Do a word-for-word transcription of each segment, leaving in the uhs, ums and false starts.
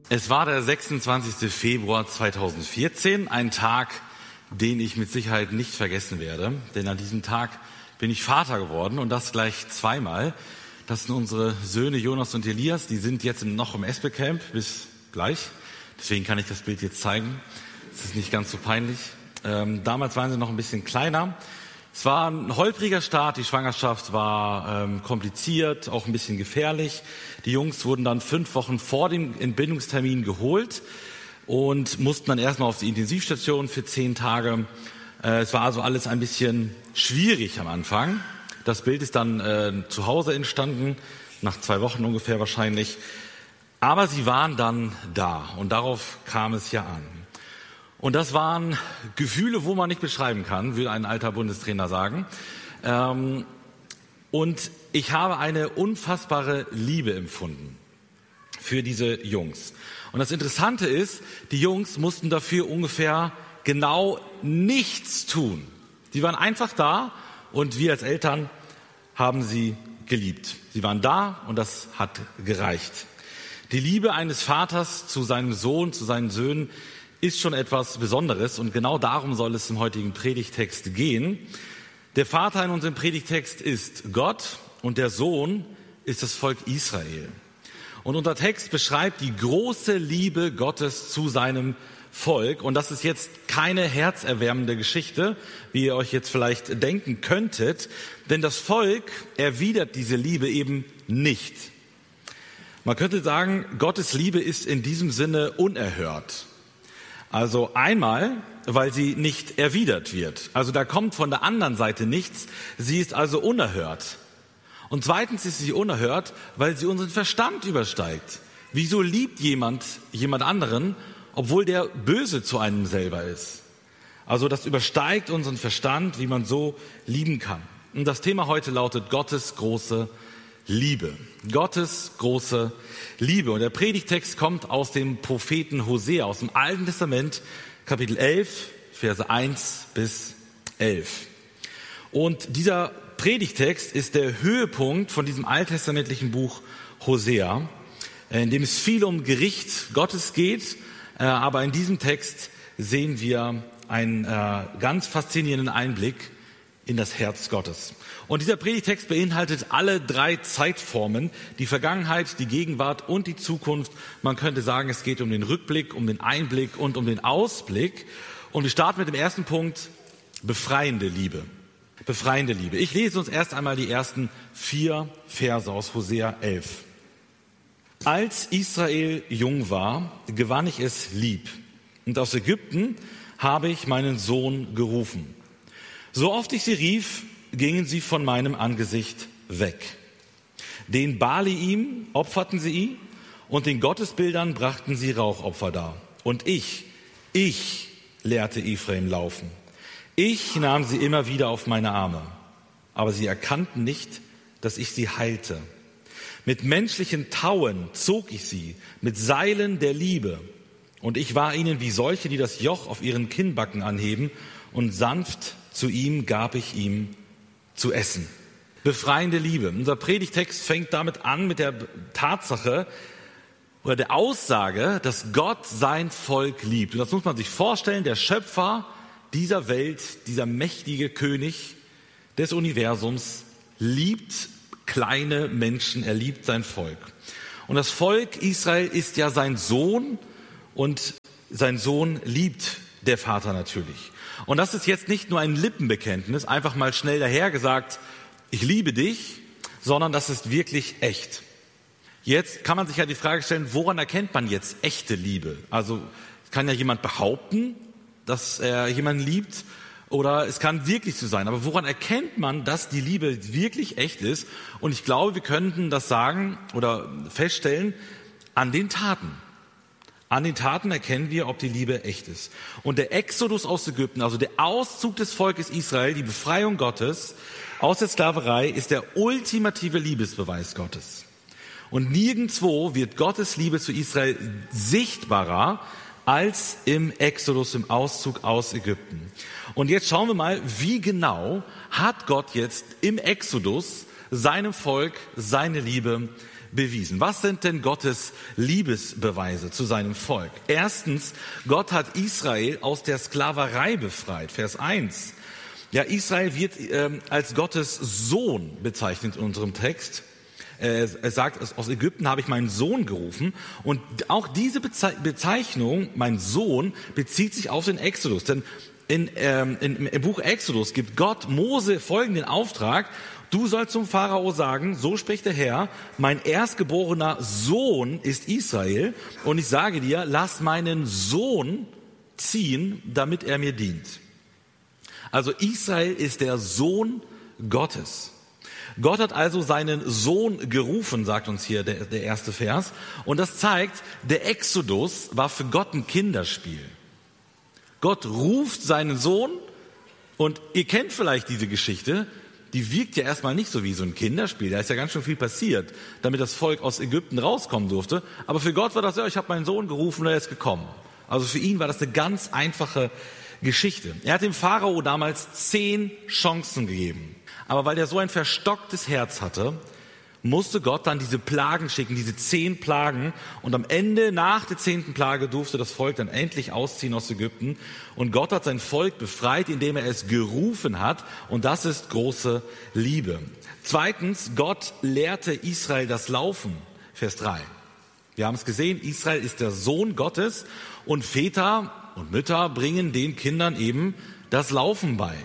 Es war der sechsundzwanzigster Februar zweitausendvierzehn, ein Tag, den ich mit Sicherheit nicht vergessen werde. Denn an diesem Tag bin ich Vater geworden und das gleich zweimal. Das sind unsere Söhne Jonas und Elias, die sind jetzt noch im Espe-Camp, bis gleich. Deswegen kann ich das Bild jetzt zeigen. Es ist nicht ganz so peinlich. Ähm, damals waren sie noch ein bisschen kleiner. Es war ein holpriger Start, die Schwangerschaft war ähm, kompliziert, auch ein bisschen gefährlich. Die Jungs wurden dann fünf Wochen vor dem Entbindungstermin geholt und mussten dann erstmal auf die Intensivstation für zehn Tage. Äh, es war also alles ein bisschen schwierig am Anfang. Das Bild ist dann äh, zu Hause entstanden, nach zwei Wochen ungefähr wahrscheinlich. Aber sie waren dann da und darauf kam es ja an. Und das waren Gefühle, wo man nicht beschreiben kann, würde ein alter Bundestrainer sagen. Ähm, und ich habe eine unfassbare Liebe empfunden für diese Jungs. Und das Interessante ist, die Jungs mussten dafür ungefähr genau nichts tun. Sie waren einfach da und wir als Eltern haben sie geliebt. Sie waren da und das hat gereicht. Die Liebe eines Vaters zu seinem Sohn, zu seinen Söhnen, ist schon etwas Besonderes und genau darum soll es im heutigen Predigtext gehen. Der Vater in unserem Predigtext ist Gott und der Sohn ist das Volk Israel. Und unser Text beschreibt die große Liebe Gottes zu seinem Volk. Und das ist jetzt keine herzerwärmende Geschichte, wie ihr euch jetzt vielleicht denken könntet, denn das Volk erwidert diese Liebe eben nicht. Man könnte sagen, Gottes Liebe ist in diesem Sinne unerhört. Also einmal, weil sie nicht erwidert wird. Also da kommt von der anderen Seite nichts. Sie ist also unerhört. Und zweitens ist sie unerhört, weil sie unseren Verstand übersteigt. Wieso liebt jemand jemand anderen, obwohl der böse zu einem selber ist? Also das übersteigt unseren Verstand, wie man so lieben kann. Und das Thema heute lautet Gottes große Liebe. Gottes große Liebe. Und der Predigtext kommt aus dem Propheten Hosea, aus dem Alten Testament, Kapitel elf, Verse eins bis elf. Und dieser Predigtext ist der Höhepunkt von diesem alttestamentlichen Buch Hosea, in dem es viel um Gericht Gottes geht. Aber in diesem Text sehen wir einen ganz faszinierenden Einblick in das Herz Gottes. Und dieser Predigtext beinhaltet alle drei Zeitformen, die Vergangenheit, die Gegenwart und die Zukunft. Man könnte sagen, es geht um den Rückblick, um den Einblick und um den Ausblick. Und wir starten mit dem ersten Punkt, befreiende Liebe. Befreiende Liebe. Ich lese uns erst einmal die ersten vier Verse aus Hosea elf. Als Israel jung war, gewann ich es lieb. Und aus Ägypten habe ich meinen Sohn gerufen. So oft ich sie rief, gingen sie von meinem Angesicht weg. Den Baliim opferten sie ihn und den Gottesbildern brachten sie Rauchopfer dar. Und ich, ich lehrte Ephraim laufen. Ich nahm sie immer wieder auf meine Arme. Aber sie erkannten nicht, dass ich sie heilte. Mit menschlichen Tauen zog ich sie, mit Seilen der Liebe. Und ich war ihnen wie solche, die das Joch auf ihren Kinnbacken anheben, und sanft zu ihm gab ich ihm zu essen. Befreiende Liebe. Unser Predigtext fängt damit an mit der Tatsache oder der Aussage, dass Gott sein Volk liebt. Und das muss man sich vorstellen, der Schöpfer dieser Welt, dieser mächtige König des Universums liebt kleine Menschen, er liebt sein Volk. Und das Volk Israel ist ja sein Sohn und sein Sohn liebt der Vater natürlich. Und das ist jetzt nicht nur ein Lippenbekenntnis, einfach mal schnell dahergesagt, ich liebe dich, sondern das ist wirklich echt. Jetzt kann man sich ja die Frage stellen, woran erkennt man jetzt echte Liebe? Also kann ja jemand behaupten, dass er jemanden liebt, oder es kann wirklich so sein. Aber woran erkennt man, dass die Liebe wirklich echt ist? Und ich glaube, wir könnten das sagen oder feststellen an den Taten. An den Taten erkennen wir, ob die Liebe echt ist. Und der Exodus aus Ägypten, also der Auszug des Volkes Israel, die Befreiung Gottes aus der Sklaverei, ist der ultimative Liebesbeweis Gottes. Und nirgendwo wird Gottes Liebe zu Israel sichtbarer als im Exodus, im Auszug aus Ägypten. Und jetzt schauen wir mal, wie genau hat Gott jetzt im Exodus seinem Volk seine Liebe bewiesen. Was sind denn Gottes Liebesbeweise zu seinem Volk? Erstens, Gott hat Israel aus der Sklaverei befreit. Vers eins. Ja, Israel wird ähm, als Gottes Sohn bezeichnet in unserem Text. Er sagt, aus Ägypten habe ich meinen Sohn gerufen. Und auch diese Bezeichnung, mein Sohn, bezieht sich auf den Exodus. Denn in, ähm, in, im Buch Exodus gibt Gott Mose folgenden Auftrag: Du sollst zum Pharao sagen, so spricht der Herr, mein erstgeborener Sohn ist Israel. Und ich sage dir, lass meinen Sohn ziehen, damit er mir dient. Also Israel ist der Sohn Gottes. Gott hat also seinen Sohn gerufen, sagt uns hier der, der erste Vers. Und das zeigt, der Exodus war für Gott ein Kinderspiel. Gott ruft seinen Sohn, und ihr kennt vielleicht diese Geschichte, die wirkt ja erstmal nicht so wie so ein Kinderspiel. Da ist ja ganz schön viel passiert, damit das Volk aus Ägypten rauskommen durfte. Aber für Gott war das, ja, ich habe meinen Sohn gerufen und er ist gekommen. Also für ihn war das eine ganz einfache Geschichte. Er hat dem Pharao damals zehn Chancen gegeben. Aber weil er so ein verstocktes Herz hatte, musste Gott dann diese Plagen schicken, diese zehn Plagen. Und am Ende, nach der zehnten Plage, durfte das Volk dann endlich ausziehen aus Ägypten. Und Gott hat sein Volk befreit, indem er es gerufen hat. Und das ist große Liebe. Zweitens, Gott lehrte Israel das Laufen. Vers drei. Wir haben es gesehen, Israel ist der Sohn Gottes. Und Väter und Mütter bringen den Kindern eben das Laufen bei.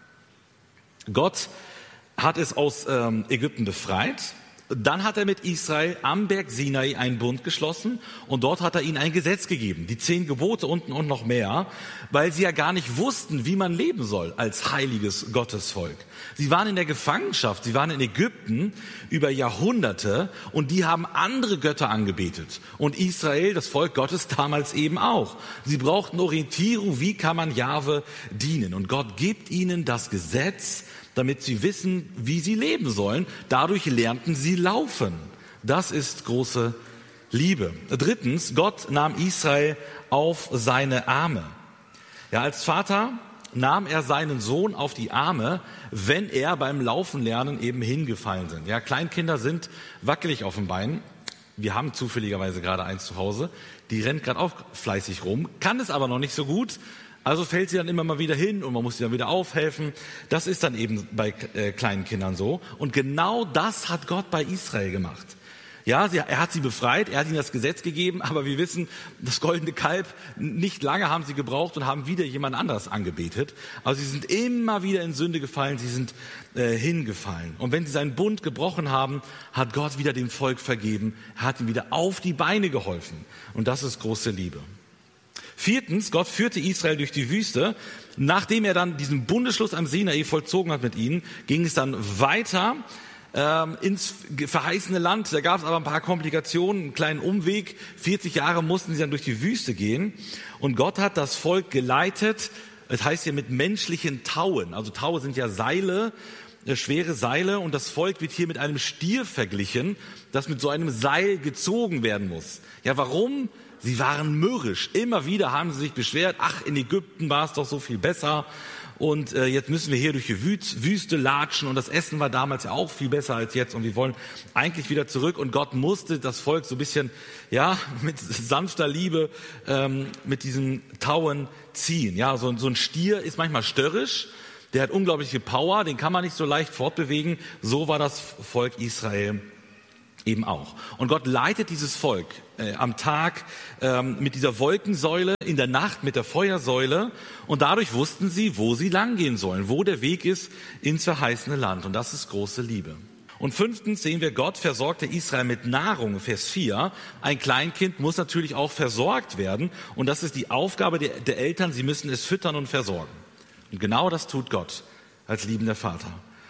Gott hat es aus ähm, Ägypten befreit. Dann hat er mit Israel am Berg Sinai einen Bund geschlossen und dort hat er ihnen ein Gesetz gegeben, die zehn Gebote unten und noch mehr, weil sie ja gar nicht wussten, wie man leben soll als heiliges Gottesvolk. Sie waren in der Gefangenschaft, sie waren in Ägypten über Jahrhunderte und die haben andere Götter angebetet. Und Israel, das Volk Gottes, damals eben auch. Sie brauchten Orientierung, wie kann man Jahwe dienen. Und Gott gibt ihnen das Gesetz, damit sie wissen, wie sie leben sollen. Dadurch lernten sie laufen. Das ist große Liebe. Drittens, Gott nahm Israel auf seine Arme. Ja, als Vater nahm er seinen Sohn auf die Arme, wenn er beim Laufen lernen eben hingefallen sind. Ja, Kleinkinder sind wackelig auf den Beinen. Wir haben zufälligerweise gerade eins zu Hause. Die rennt gerade auch fleißig rum, kann es aber noch nicht so gut. Also fällt sie dann immer mal wieder hin und man muss sie dann wieder aufhelfen. Das ist dann eben bei äh, kleinen Kindern so. Und genau das hat Gott bei Israel gemacht. Ja, sie, er hat sie befreit, er hat ihnen das Gesetz gegeben, aber wir wissen, das goldene Kalb, nicht lange haben sie gebraucht und haben wieder jemand anderes angebetet. Also sie sind immer wieder in Sünde gefallen, sie sind äh, hingefallen. Und wenn sie seinen Bund gebrochen haben, hat Gott wieder dem Volk vergeben, er hat ihnen wieder auf die Beine geholfen. Und das ist große Liebe. Viertens, Gott führte Israel durch die Wüste. Nachdem er dann diesen Bundesschluss am Sinai vollzogen hat mit ihnen, ging es dann weiter ähm, ins verheißene Land. Da gab es aber ein paar Komplikationen, einen kleinen Umweg. vierzig Jahre mussten sie dann durch die Wüste gehen. Und Gott hat das Volk geleitet, das heißt hier mit menschlichen Tauen. Also Taue sind ja Seile, äh, schwere Seile. Und das Volk wird hier mit einem Stier verglichen, das mit so einem Seil gezogen werden muss. Ja, warum? Sie waren mürrisch. Immer wieder haben sie sich beschwert, ach, in Ägypten war es doch so viel besser und äh, jetzt müssen wir hier durch die Wüste latschen und das Essen war damals ja auch viel besser als jetzt und wir wollen eigentlich wieder zurück und Gott musste das Volk so ein bisschen, ja, mit sanfter Liebe ähm, mit diesen Tauen ziehen. Ja, so, so ein Stier ist manchmal störrisch, der hat unglaubliche Power, den kann man nicht so leicht fortbewegen. So war das Volk Israel eben auch. Und Gott leitet dieses Volk äh, am Tag ähm, mit dieser Wolkensäule, in der Nacht mit der Feuersäule. Und dadurch wussten sie, wo sie langgehen sollen, wo der Weg ist ins verheißene Land. Und das ist große Liebe. Und fünftens sehen wir, Gott versorgte Israel mit Nahrung, Vers vier. Ein Kleinkind muss natürlich auch versorgt werden. Und das ist die Aufgabe der, der Eltern. Sie müssen es füttern und versorgen. Und genau das tut Gott als liebender Vater.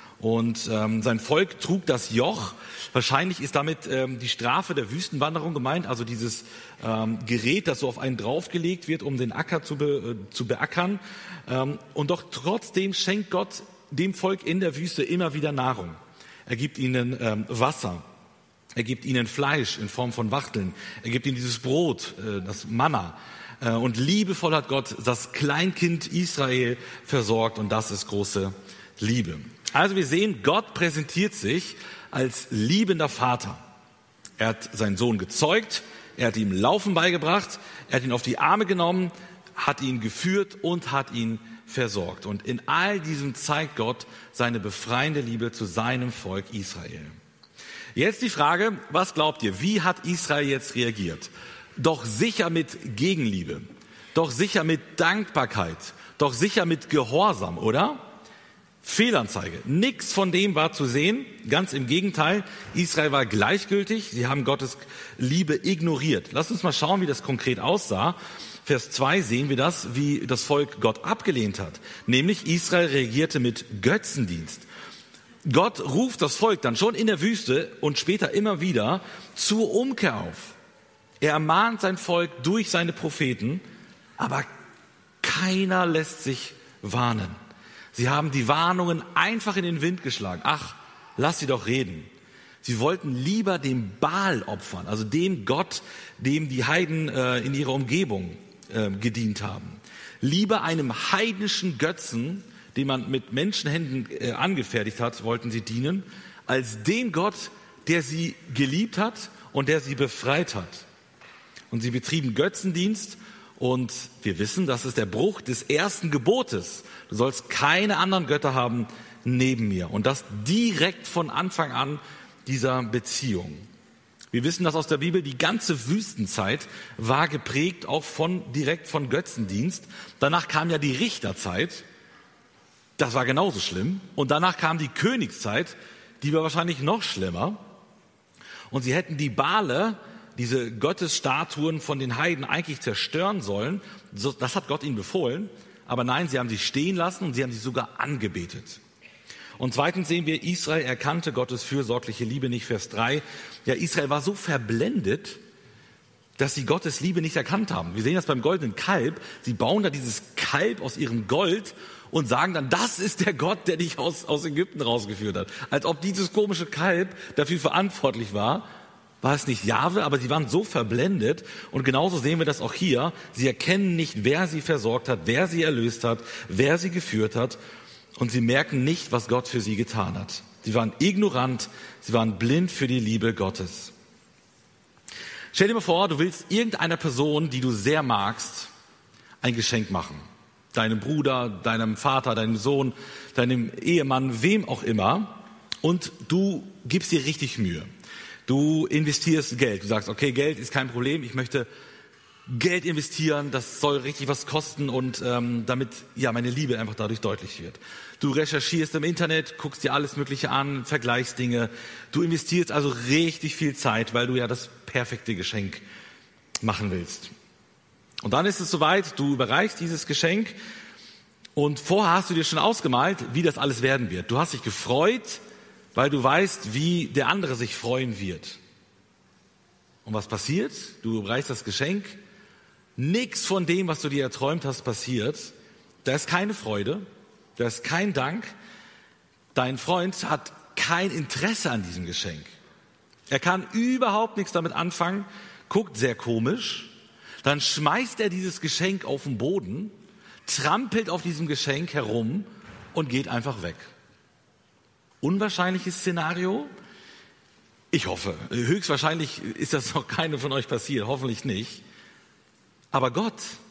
Und ähm, sein Volk trug das Joch. Wahrscheinlich ist damit ähm, die Strafe der Wüstenwanderung gemeint, also dieses ähm, Gerät, das so auf einen draufgelegt wird, um den Acker zu, be, äh, zu beackern. Ähm, und doch trotzdem schenkt Gott dem Volk in der Wüste immer wieder Nahrung. Er gibt ihnen ähm, Wasser, er gibt ihnen Fleisch in Form von Wachteln, er gibt ihnen dieses Brot, äh, das Manna. Äh, und liebevoll hat Gott das Kleinkind Israel versorgt und das ist große Liebe. Also wir sehen, Gott präsentiert sich als liebender Vater. Er hat seinen Sohn gezeugt, er hat ihm Laufen beigebracht, er hat ihn auf die Arme genommen, hat ihn geführt und hat ihn versorgt. Und in all diesem zeigt Gott seine befreiende Liebe zu seinem Volk Israel. Jetzt die Frage, was glaubt ihr, wie hat Israel jetzt reagiert? Doch sicher mit Gegenliebe, doch sicher mit Dankbarkeit, doch sicher mit Gehorsam, oder? Fehlanzeige. Nichts von dem war zu sehen. Ganz im Gegenteil. Israel war gleichgültig. Sie haben Gottes Liebe ignoriert. Lasst uns mal schauen, wie das konkret aussah. Vers zwei sehen wir das, wie das Volk Gott abgelehnt hat. Nämlich Israel reagierte mit Götzendienst. Gott ruft das Volk dann schon in der Wüste und später immer wieder zur Umkehr auf. Er ermahnt sein Volk durch seine Propheten, aber keiner lässt sich warnen. Sie haben die Warnungen einfach in den Wind geschlagen. Ach, lass sie doch reden. Sie wollten lieber dem Baal opfern, also dem Gott, dem die Heiden äh, in ihrer Umgebung äh, gedient haben. Lieber einem heidnischen Götzen, den man mit Menschenhänden äh, angefertigt hat, wollten sie dienen, als dem Gott, der sie geliebt hat und der sie befreit hat. Und sie betrieben Götzendienst. Und wir wissen, das ist der Bruch des ersten Gebotes. Du sollst keine anderen Götter haben neben mir. Und das direkt von Anfang an dieser Beziehung. Wir wissen das aus der Bibel, die ganze Wüstenzeit war geprägt auch von, direkt von Götzendienst. Danach kam ja die Richterzeit. Das war genauso schlimm. Und danach kam die Königszeit, die war wahrscheinlich noch schlimmer. Und sie hätten die Baale, diese Gottesstatuen von den Heiden eigentlich zerstören sollen. Das hat Gott ihnen befohlen. Aber nein, sie haben sie stehen lassen und sie haben sie sogar angebetet. Und zweitens sehen wir, Israel erkannte Gottes fürsorgliche Liebe nicht. Vers drei. Ja, Israel war so verblendet, dass sie Gottes Liebe nicht erkannt haben. Wir sehen das beim goldenen Kalb. Sie bauen da dieses Kalb aus ihrem Gold und sagen dann, das ist der Gott, der dich aus, aus Ägypten rausgeführt hat. Als ob dieses komische Kalb dafür verantwortlich war. War es nicht Jahwe, aber sie waren so verblendet. Und genauso sehen wir das auch hier. Sie erkennen nicht, wer sie versorgt hat, wer sie erlöst hat, wer sie geführt hat. Und sie merken nicht, was Gott für sie getan hat. Sie waren ignorant, sie waren blind für die Liebe Gottes. Stell dir mal vor, du willst irgendeiner Person, die du sehr magst, ein Geschenk machen. Deinem Bruder, deinem Vater, deinem Sohn, deinem Ehemann, wem auch immer. Und du gibst dir richtig Mühe. Du investierst Geld. Du sagst, okay, Geld ist kein Problem. Ich möchte Geld investieren. Das soll richtig was kosten und ähm, damit ja meine Liebe einfach dadurch deutlich wird. Du recherchierst im Internet, guckst dir alles Mögliche an, vergleichst Dinge. Du investierst also richtig viel Zeit, weil du ja das perfekte Geschenk machen willst. Und dann ist es soweit, du überreichst dieses Geschenk und vorher hast du dir schon ausgemalt, wie das alles werden wird. Du hast dich gefreut, weil du weißt, wie der andere sich freuen wird. Und was passiert? Du überreichst das Geschenk. Nichts von dem, was du dir erträumt hast, passiert. Da ist keine Freude, da ist kein Dank. Dein Freund hat kein Interesse an diesem Geschenk. Er kann überhaupt nichts damit anfangen, guckt sehr komisch. Dann schmeißt er dieses Geschenk auf den Boden, trampelt auf diesem Geschenk herum und geht einfach weg. Unwahrscheinliches Szenario? Ich hoffe. Höchstwahrscheinlich ist das noch keinem von euch passiert, hoffentlich nicht. Aber Gott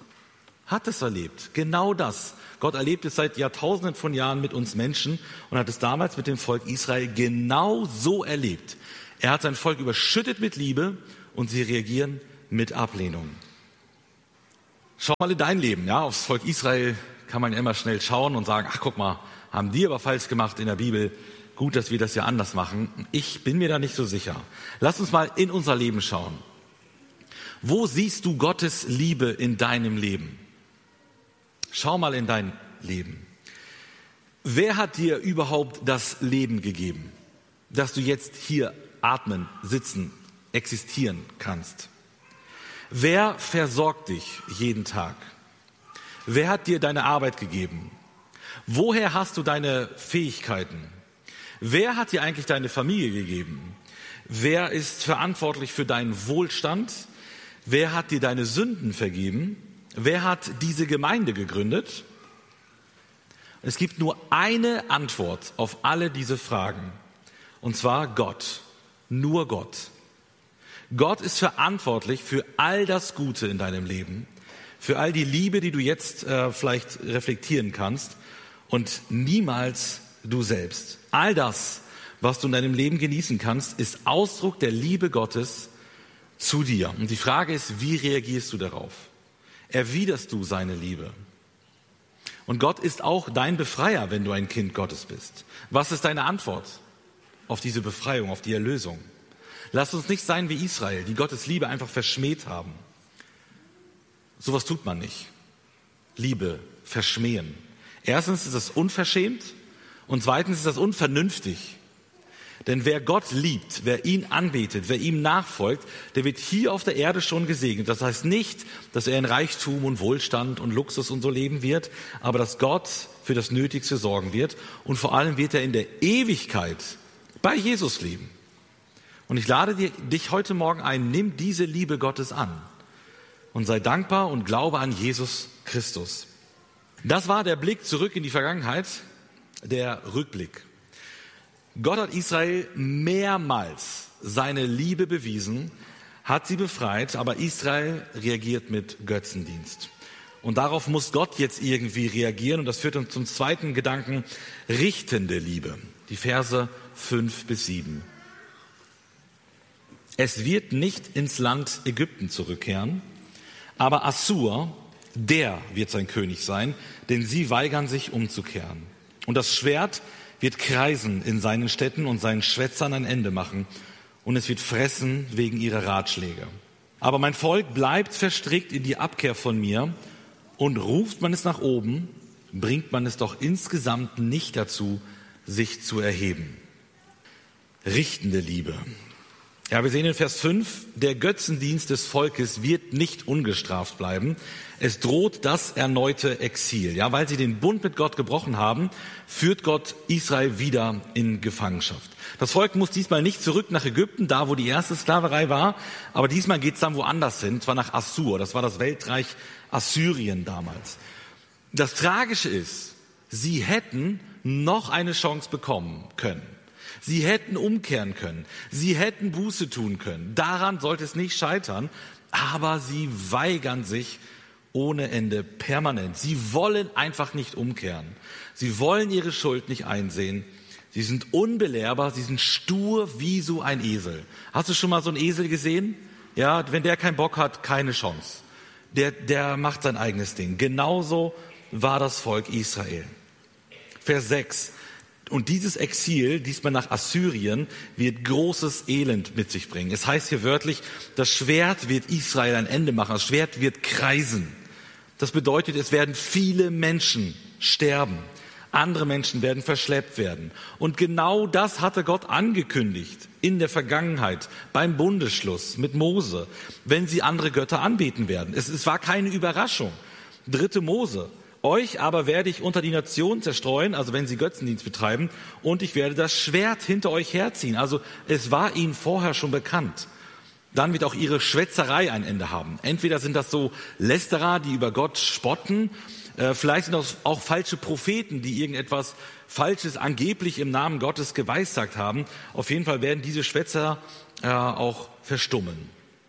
hat es erlebt, genau das. Gott erlebt es seit Jahrtausenden von Jahren mit uns Menschen und hat es damals mit dem Volk Israel genau so erlebt. Er hat sein Volk überschüttet mit Liebe und sie reagieren mit Ablehnung. Schau mal in dein Leben, ja, aufs Volk Israel kann man ja immer schnell schauen und sagen, ach guck mal, haben die aber falsch gemacht in der Bibel. Gut, dass wir das ja anders machen. Ich bin mir da nicht so sicher. Lass uns mal in unser Leben schauen. Wo siehst du Gottes Liebe in deinem Leben? Schau mal in dein Leben. Wer hat dir überhaupt das Leben gegeben, dass du jetzt hier atmen, sitzen, existieren kannst? Wer versorgt dich jeden Tag? Wer hat dir deine Arbeit gegeben? Woher hast du deine Fähigkeiten? Wer hat dir eigentlich deine Familie gegeben? Wer ist verantwortlich für deinen Wohlstand? Wer hat dir deine Sünden vergeben? Wer hat diese Gemeinde gegründet? Es gibt nur eine Antwort auf alle diese Fragen. Und zwar Gott. Nur Gott. Gott ist verantwortlich für all das Gute in deinem Leben, für all die Liebe, die du jetzt äh, vielleicht reflektieren kannst und niemals du selbst. All das, was du in deinem Leben genießen kannst, ist Ausdruck der Liebe Gottes zu dir. Und die Frage ist, wie reagierst du darauf? Erwiderst du seine Liebe? Und Gott ist auch dein Befreier, wenn du ein Kind Gottes bist. Was ist deine Antwort auf diese Befreiung, auf die Erlösung? Lass uns nicht sein wie Israel, die Gottes Liebe einfach verschmäht haben. Sowas tut man nicht. Liebe verschmähen. Erstens ist das unverschämt und zweitens ist das unvernünftig. Denn wer Gott liebt, wer ihn anbetet, wer ihm nachfolgt, der wird hier auf der Erde schon gesegnet. Das heißt nicht, dass er in Reichtum und Wohlstand und Luxus und so leben wird, aber dass Gott für das Nötigste sorgen wird. Und vor allem wird er in der Ewigkeit bei Jesus leben. Und ich lade dich heute Morgen ein, nimm diese Liebe Gottes an und sei dankbar und glaube an Jesus Christus. Das war der Blick zurück in die Vergangenheit, der Rückblick. Gott hat Israel mehrmals seine Liebe bewiesen, hat sie befreit, aber Israel reagiert mit Götzendienst. Und darauf muss Gott jetzt irgendwie reagieren und das führt uns zum zweiten Gedanken, richtende Liebe. Die Verse fünf bis sieben. Es wird nicht ins Land Ägypten zurückkehren, aber Assur, der wird sein König sein, denn sie weigern sich umzukehren. Und das Schwert wird kreisen in seinen Städten und seinen Schwätzern ein Ende machen und es wird fressen wegen ihrer Ratschläge. Aber mein Volk bleibt verstrickt in die Abkehr von mir und ruft man es nach oben, bringt man es doch insgesamt nicht dazu, sich zu erheben. Richtende Liebe. Ja, wir sehen in Vers fünf, der Götzendienst des Volkes wird nicht ungestraft bleiben. Es droht das erneute Exil. Ja, weil sie den Bund mit Gott gebrochen haben, führt Gott Israel wieder in Gefangenschaft. Das Volk muss diesmal nicht zurück nach Ägypten, da wo die erste Sklaverei war, aber diesmal geht es dann woanders hin, zwar nach Assur. Das war das Weltreich Assyrien damals. Das Tragische ist, sie hätten noch eine Chance bekommen können. Sie hätten umkehren können, sie hätten Buße tun können. Daran sollte es nicht scheitern, aber sie weigern sich ohne Ende permanent. Sie wollen einfach nicht umkehren. Sie wollen ihre Schuld nicht einsehen. Sie sind unbelehrbar, sie sind stur wie so ein Esel. Hast du schon mal so einen Esel gesehen? Ja, wenn der keinen Bock hat, keine Chance. Der, der macht sein eigenes Ding. Genauso war das Volk Israel. Vers sechs. Und dieses Exil, diesmal nach Assyrien, wird großes Elend mit sich bringen. Es heißt hier wörtlich, das Schwert wird Israel ein Ende machen, das Schwert wird kreisen. Das bedeutet, es werden viele Menschen sterben. Andere Menschen werden verschleppt werden. Und genau das hatte Gott angekündigt in der Vergangenheit beim Bundesschluss mit Mose, wenn sie andere Götter anbeten werden. Es, es war keine Überraschung. Dritte Mose. Euch aber werde ich unter die Nationen zerstreuen, also wenn sie Götzendienst betreiben, und ich werde das Schwert hinter euch herziehen. Also es war ihnen vorher schon bekannt. Dann wird auch ihre Schwätzerei ein Ende haben. Entweder sind das so Lästerer, die über Gott spotten, äh, vielleicht sind das auch falsche Propheten, die irgendetwas Falsches angeblich im Namen Gottes geweissagt haben. Auf jeden Fall werden diese Schwätzer äh, auch verstummen.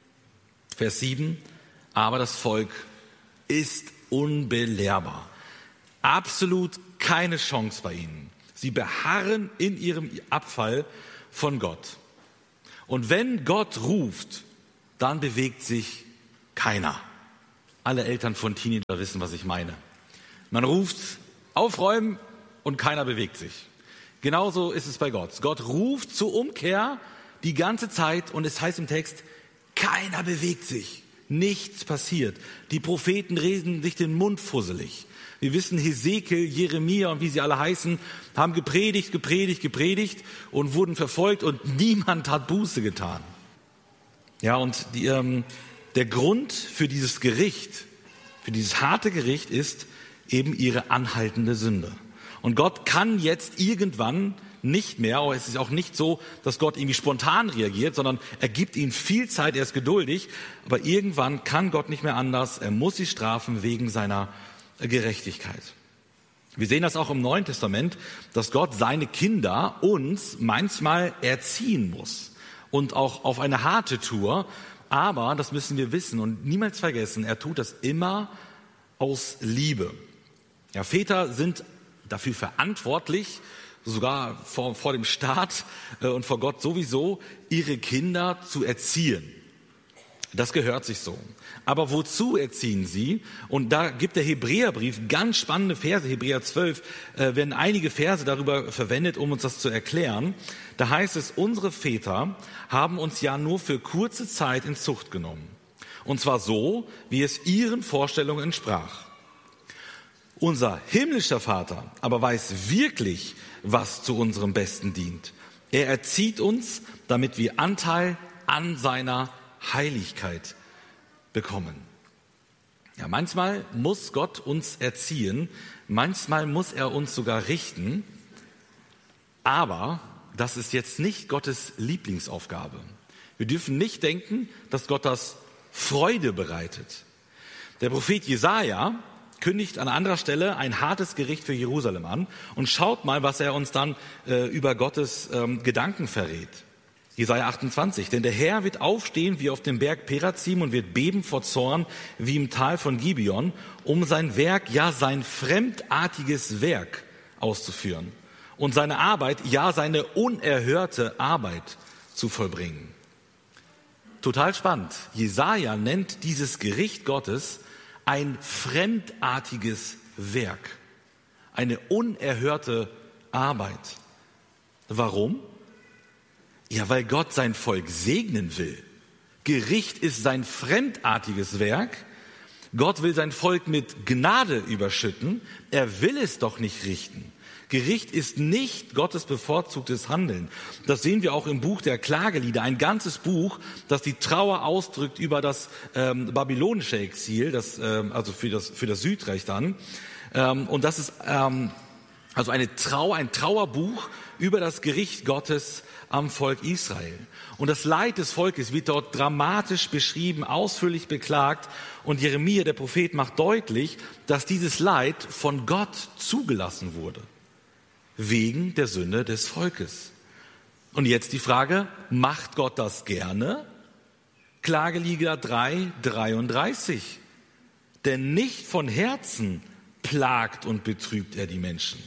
Vers sieben, aber das Volk ist unbelehrbar. Absolut keine Chance bei ihnen. Sie beharren in ihrem Abfall von Gott. Und wenn Gott ruft, dann bewegt sich keiner. Alle Eltern von Teenager wissen, was ich meine. Man ruft, aufräumen und keiner bewegt sich. Genauso ist es bei Gott. Gott ruft zur Umkehr die ganze Zeit und es heißt im Text, keiner bewegt sich. Nichts passiert. Die Propheten reden sich den Mund fusselig. Wir wissen, Hesekiel, Jeremia und wie sie alle heißen, haben gepredigt, gepredigt, gepredigt und wurden verfolgt und niemand hat Buße getan. Ja, und die, ähm, der Grund für dieses Gericht, für dieses harte Gericht ist eben ihre anhaltende Sünde. Und Gott kann jetzt irgendwann nicht mehr, aber es ist auch nicht so, dass Gott irgendwie spontan reagiert, sondern er gibt ihnen viel Zeit, er ist geduldig, aber irgendwann kann Gott nicht mehr anders, er muss sie strafen wegen seiner Gerechtigkeit. Wir sehen das auch im Neuen Testament, dass Gott seine Kinder uns manchmal erziehen muss. und auch auf eine harte Tour. Aber, das müssen wir wissen und niemals vergessen, er tut das immer aus Liebe. Ja, Väter sind dafür verantwortlich, sogar vor, vor dem Staat äh, und vor Gott sowieso, ihre Kinder zu erziehen. Das gehört sich so. Aber wozu erziehen sie? Und da gibt der Hebräerbrief ganz spannende Verse, Hebräer zwölf, äh, werden einige Verse darüber verwendet, um uns das zu erklären. Da heißt es, unsere Väter haben uns ja nur für kurze Zeit in Zucht genommen. Und zwar so, wie es ihren Vorstellungen entsprach. Unser himmlischer Vater aber weiß wirklich, was zu unserem Besten dient. Er erzieht uns, damit wir Anteil an seiner Heiligkeit bekommen. Ja, manchmal muss Gott uns erziehen, manchmal muss er uns sogar richten, aber das ist jetzt nicht Gottes Lieblingsaufgabe. Wir dürfen nicht denken, dass Gott das Freude bereitet. Der Prophet Jesaja kündigt an anderer Stelle ein hartes Gericht für Jerusalem an und schaut mal, was er uns dann äh, über Gottes ähm, Gedanken verrät. Jesaja achtundzwanzig, denn der Herr wird aufstehen wie auf dem Berg Perazim und wird beben vor Zorn wie im Tal von Gibeon, um sein Werk, ja sein fremdartiges Werk auszuführen und seine Arbeit, ja seine unerhörte Arbeit zu vollbringen. Total spannend. Jesaja nennt dieses Gericht Gottes ein fremdartiges Werk, eine unerhörte Arbeit. Warum? Ja, weil Gott sein Volk segnen will. Gericht ist sein fremdartiges Werk. Gott will sein Volk mit Gnade überschütten. Er will es doch nicht richten. Gericht ist nicht Gottes bevorzugtes Handeln. Das sehen wir auch im Buch der Klagelieder, ein ganzes Buch, das die Trauer ausdrückt über das ähm, babylonische Exil, das, ähm, also für das, für das Südreich dann. Ähm, und das ist ähm, also eine Trauer, ein Trauerbuch über das Gericht Gottes am Volk Israel. Und das Leid des Volkes wird dort dramatisch beschrieben, ausführlich beklagt. Und Jeremia, der Prophet, macht deutlich, dass dieses Leid von Gott zugelassen wurde. Wegen der Sünde des Volkes. Und jetzt die Frage, macht Gott das gerne? Klagelieder drei, dreiunddreißig. Denn nicht von Herzen plagt und betrübt er die Menschen.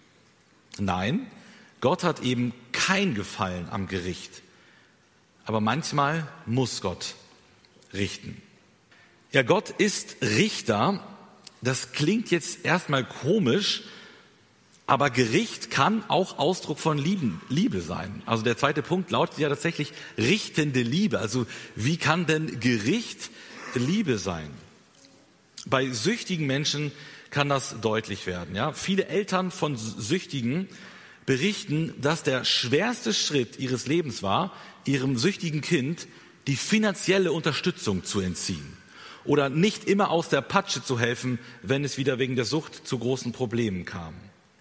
Nein, Gott hat eben kein Gefallen am Gericht. Aber manchmal muss Gott richten. Ja, Gott ist Richter. Das klingt jetzt erstmal komisch, aber Gericht kann auch Ausdruck von Lieben, Liebe sein. Also der zweite Punkt lautet ja tatsächlich richtende Liebe. Also wie kann denn Gericht Liebe sein? Bei süchtigen Menschen kann das deutlich werden. Ja? Viele Eltern von Süchtigen berichten, dass der schwerste Schritt ihres Lebens war, ihrem süchtigen Kind die finanzielle Unterstützung zu entziehen oder nicht immer aus der Patsche zu helfen, wenn es wieder wegen der Sucht zu großen Problemen kam.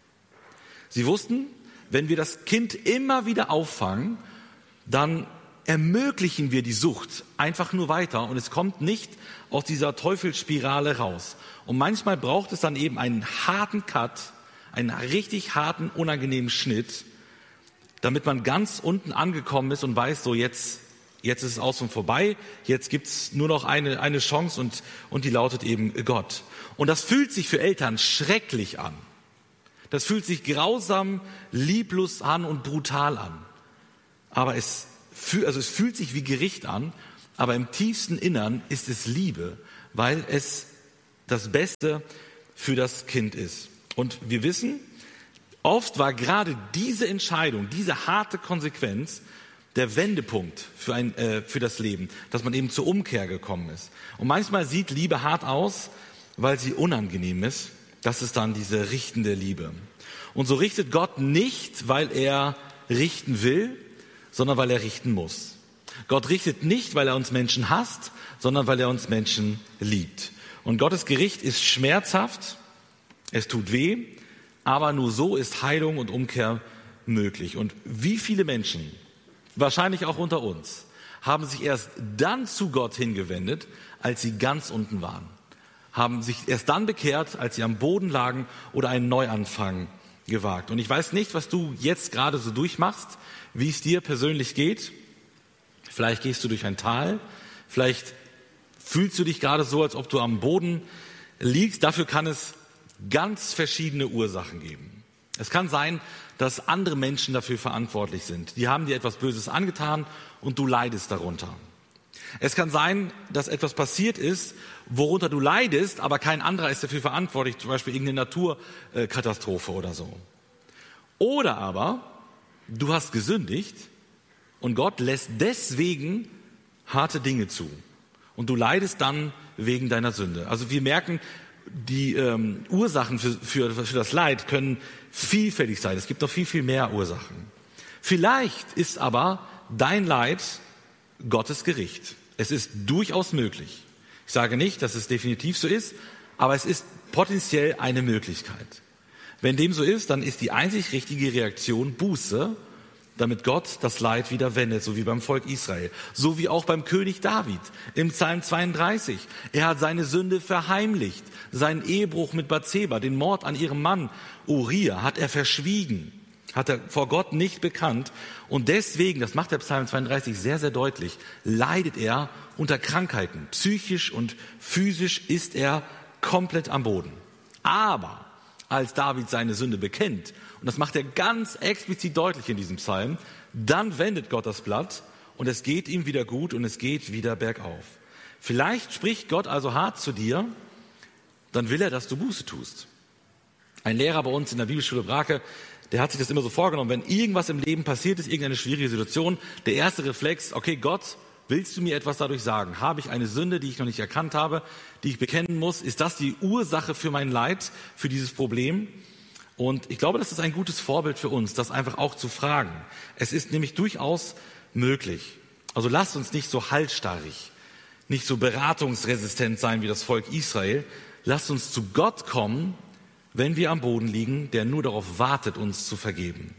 Sie wussten, wenn wir das Kind immer wieder auffangen, dann ermöglichen wir die Sucht einfach nur weiter und es kommt nicht aus dieser Teufelsspirale raus. Und manchmal braucht es dann eben einen harten Cut, einen richtig harten, unangenehmen Schnitt, damit man ganz unten angekommen ist und weiß, so jetzt, jetzt ist es aus und vorbei, jetzt gibt's nur noch eine, eine Chance und, und die lautet eben Gott. Und das fühlt sich für Eltern schrecklich an. Das fühlt sich grausam, lieblos an und brutal an. Aber es, also es fühlt sich wie Gericht an, aber im tiefsten Innern ist es Liebe, weil es das Beste für das Kind ist. Und wir wissen, oft war gerade diese Entscheidung, diese harte Konsequenz der Wendepunkt für, ein, äh, für das Leben, dass man eben zur Umkehr gekommen ist. Und manchmal sieht Liebe hart aus, weil sie unangenehm ist. Das ist dann diese richtende Liebe. Und so richtet Gott nicht, weil er richten will, sondern weil er richten muss. Gott richtet nicht, weil er uns Menschen hasst, sondern weil er uns Menschen liebt. Und Gottes Gericht ist schmerzhaft, es tut weh, aber nur so ist Heilung und Umkehr möglich. Und wie viele Menschen, wahrscheinlich auch unter uns, haben sich erst dann zu Gott hingewendet, als sie ganz unten waren. Haben sich erst dann bekehrt, als sie am Boden lagen oder einen Neuanfang gewagt. Und ich weiß nicht, was du jetzt gerade so durchmachst, wie es dir persönlich geht. Vielleicht gehst du durch ein Tal, vielleicht fühlst du dich gerade so, als ob du am Boden liegst. Dafür kann es ganz verschiedene Ursachen geben. Es kann sein, dass andere Menschen dafür verantwortlich sind. Die haben dir etwas Böses angetan und du leidest darunter. Es kann sein, dass etwas passiert ist, worunter du leidest, aber kein anderer ist dafür verantwortlich, zum Beispiel irgendeine Naturkatastrophe oder so. Oder aber du hast gesündigt und Gott lässt deswegen harte Dinge zu. Und du leidest dann wegen deiner Sünde. Also wir merken, die ähm, Ursachen für, für, für das Leid können vielfältig sein. Es gibt noch viel, viel mehr Ursachen. Vielleicht ist aber dein Leid Gottes Gericht. Es ist durchaus möglich. Ich sage nicht, dass es definitiv so ist, aber es ist potenziell eine Möglichkeit. Wenn dem so ist, dann ist die einzig richtige Reaktion Buße, damit Gott das Leid wieder wendet, so wie beim Volk Israel, so wie auch beim König David im Psalm zweiunddreißig. Er hat seine Sünde verheimlicht, seinen Ehebruch mit Bathseba, den Mord an ihrem Mann Uria hat er verschwiegen, hat er vor Gott nicht bekannt und deswegen, das macht der Psalm zweiunddreißig sehr, sehr deutlich, leidet er unter Krankheiten. Psychisch und physisch ist er komplett am Boden. Aber als David seine Sünde bekennt, und das macht er ganz explizit deutlich in diesem Psalm, dann wendet Gott das Blatt und es geht ihm wieder gut und es geht wieder bergauf. Vielleicht spricht Gott also hart zu dir, dann will er, dass du Buße tust. Ein Lehrer bei uns in der Bibelschule Brake, der hat sich das immer so vorgenommen, wenn irgendwas im Leben passiert ist, irgendeine schwierige Situation, der erste Reflex, okay Gott, willst du mir etwas dadurch sagen? Habe ich eine Sünde, die ich noch nicht erkannt habe, die ich bekennen muss? Ist das die Ursache für mein Leid, für dieses Problem? Und ich glaube, das ist ein gutes Vorbild für uns, das einfach auch zu fragen. Es ist nämlich durchaus möglich. Also lasst uns nicht so halsstarrig, nicht so beratungsresistent sein wie das Volk Israel. Lasst uns zu Gott kommen, wenn wir am Boden liegen, der nur darauf wartet, uns zu vergeben.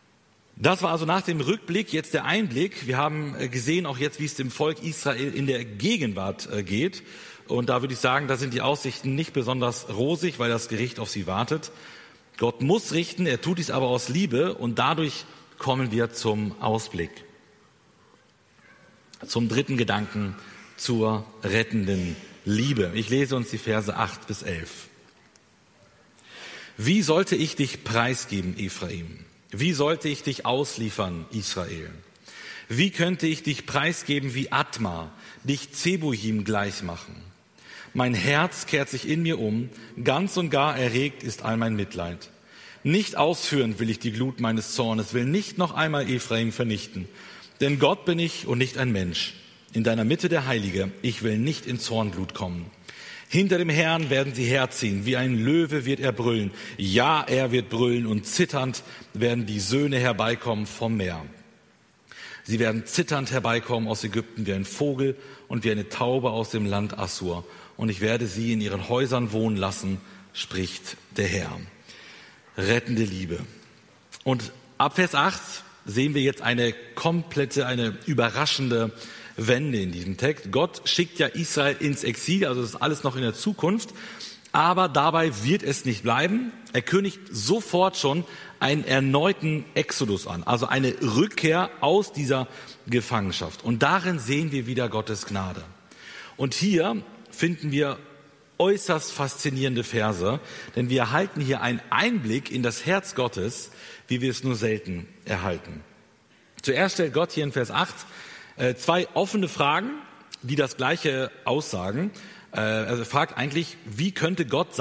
Das war also nach dem Rückblick jetzt der Einblick. Wir haben gesehen auch jetzt, wie es dem Volk Israel in der Gegenwart geht. Und da würde ich sagen, da sind die Aussichten nicht besonders rosig, weil das Gericht auf sie wartet. Gott muss richten, er tut dies aber aus Liebe und dadurch kommen wir zum Ausblick. Zum dritten Gedanken, zur rettenden Liebe. Ich lese uns die Verse acht bis elf. Wie sollte ich dich preisgeben, Ephraim? Wie sollte ich dich ausliefern, Israel? Wie könnte ich dich preisgeben wie Atma, dich Zeboim gleich machen? Mein Herz kehrt sich in mir um, ganz und gar erregt ist all mein Mitleid. Nicht ausführen will ich die Glut meines Zornes, will nicht noch einmal Ephraim vernichten. Denn Gott bin ich und nicht ein Mensch. In deiner Mitte der Heilige, ich will nicht in Zornglut kommen. Hinter dem Herrn werden sie herziehen, wie ein Löwe wird er brüllen. Ja, er wird brüllen und zitternd werden die Söhne herbeikommen vom Meer. Sie werden zitternd herbeikommen aus Ägypten wie ein Vogel und wie eine Taube aus dem Land Assur. Und ich werde sie in ihren Häusern wohnen lassen, spricht der Herr. Rettende Liebe. Und ab Vers acht sehen wir jetzt eine komplette, eine überraschende Wende in diesem Text. Gott schickt ja Israel ins Exil, also das ist alles noch in der Zukunft. Aber dabei wird es nicht bleiben. Er kündigt sofort schon einen erneuten Exodus an, also eine Rückkehr aus dieser Gefangenschaft. Und darin sehen wir wieder Gottes Gnade. Und hier finden wir äußerst faszinierende Verse, denn wir erhalten hier einen Einblick in das Herz Gottes, wie wir es nur selten erhalten. Zuerst stellt Gott hier in Vers acht äh, zwei offene Fragen, die das Gleiche aussagen. Äh, also er fragt eigentlich, wie könnte Gott